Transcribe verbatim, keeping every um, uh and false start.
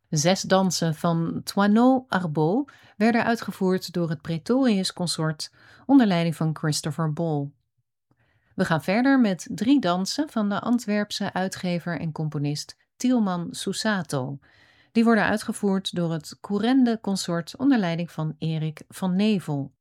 Zes dansen van Toineau Arbeau werden uitgevoerd door het Praetorius Consort onder leiding van Christopher Ball. We gaan verder met drie dansen van de Antwerpse uitgever en componist Tielman Susato. Die worden uitgevoerd door het Courende Consort onder leiding van Erik van Nevel.